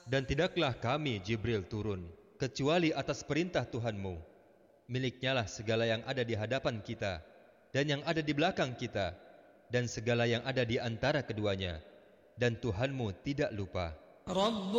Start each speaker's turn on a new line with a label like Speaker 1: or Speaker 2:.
Speaker 1: Dan tidaklah kami Jibril turun kecuali atas perintah Tuhanmu. Miliknyalah segala yang ada di hadapan kita dan yang ada di belakang kita dan segala yang ada di antara keduanya. Dan Tuhanmu tidak lupa.